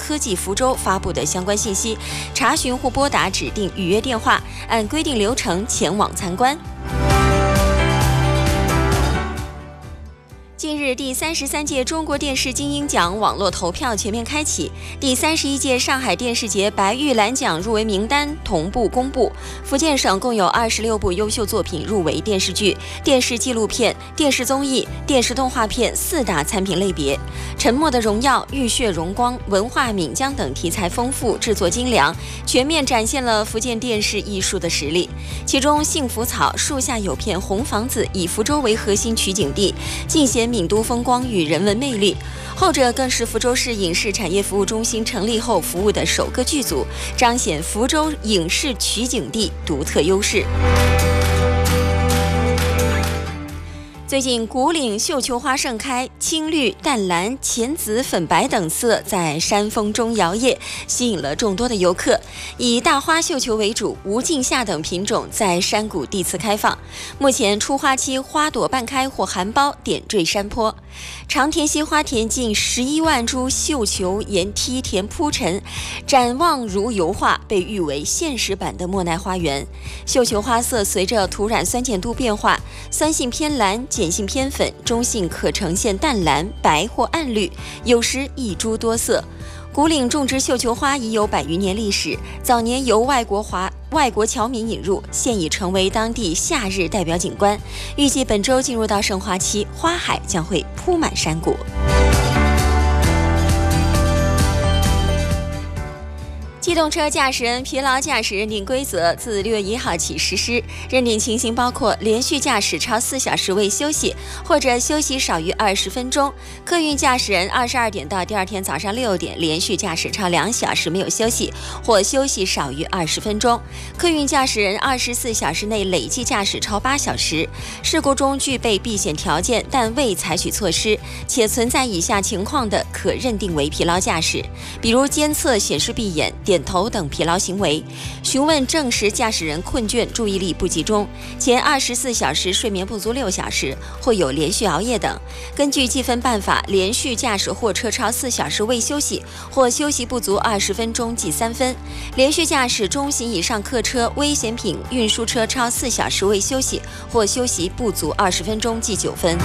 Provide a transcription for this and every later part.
科技福州发布的相关信息，查询或拨打指定预约电话，按规定流程前往参观。近日，第33届中国电视金鹰奖网络投票全面开启，第31届上海电视节白玉兰奖入围名单同步公布。福建省共有26部优秀作品入围电视剧、电视纪录片、电视综艺、电视动画片4大参品类别。沉默的荣耀、浴血荣光、文化闽江等题材丰富、制作精良，全面展现了福建电视艺术的实力。其中，幸福草、树下有片红房子以福州为核心取景地，尽显闽都风光与人文魅力，后者更是福州市影视产业服务中心成立后服务的首个剧组，彰显福州影视取景地独特优势。最近，古岭绣球花盛开，青绿、淡蓝、浅紫、粉白等色在山峰中摇曳，吸引了众多的游客。以大花绣球为主，无尽夏等品种在山谷地次开放。目前初花期花朵半开或含苞，点缀山坡。长田溪花田近11万株绣球沿梯田铺陈，展望如油画，被誉为现实版的莫奈花园。绣球花色随着土壤酸碱度变化，酸性偏蓝，碱性偏粉，中性可呈现淡蓝、白或暗绿，有时一株多色。古岭种植绣球花已有100余年历史，早年由外国侨民引入，现已成为当地夏日代表景观。预计本周进入到盛花期，花海将会铺满山谷。机动车驾驶人疲劳驾驶认定规则自6月1号起实施，认定情形包括连续驾驶超4小时未休息，或者休息少于20分钟；客运驾驶人22点到第二天早上6点连续驾驶超2小时没有休息，或休息少于20分钟；客运驾驶人24小时内累计驾驶超8小时。事故中具备避险条件但未采取措施，且存在以下情况的，可认定为疲劳驾驶，比如监测显示闭眼、点头等疲劳行为，询问证实驾驶人困倦、注意力不集中，前24小时睡眠不足6小时，或有连续熬夜等。根据计分办法，连续驾驶货车超4小时未休息，或休息不足20分钟记3分；连续驾驶中型以上客车、危险品运输车超4小时未休息，或休息不足20分钟记9分。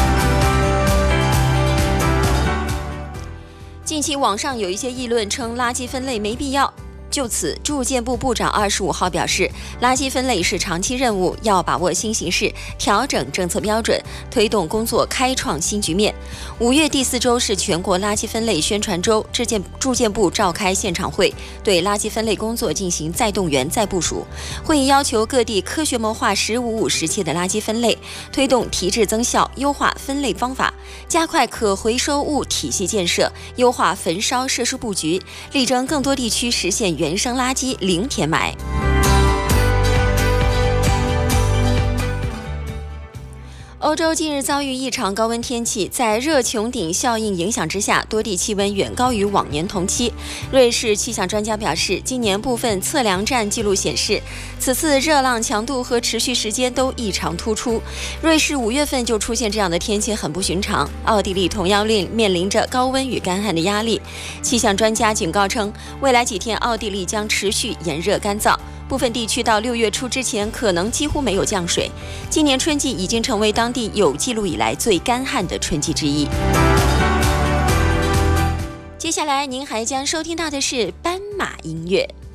近期网上有一些议论称垃圾分类没必要，就此，住建部部长25号表示，垃圾分类是长期任务，要把握新形势，调整政策标准，推动工作开创新局面。5月第4周是全国垃圾分类宣传周，住建部召开现场会，对垃圾分类工作进行再动员、再部署。会议要求各地科学谋划15-5时期的垃圾分类，推动提质增效，优化分类方法，加快可回收物体系建设，优化焚烧设施布局，力争更多地区实现原生垃圾零填埋。欧洲近日遭遇异常高温天气，在热穹顶效应影响之下，多地气温远高于往年同期。瑞士气象专家表示，今年部分测量站记录显示，此次热浪强度和持续时间都异常突出。瑞士5月份就出现这样的天气很不寻常。奥地利同样面临着高温与干旱的压力。气象专家警告称，未来几天奥地利将持续炎热干燥。部分地区到6月初之前可能几乎没有降水。今年春季已经成为当地有记录以来最干旱的春季之一。接下来您还将收听到的是斑马音乐。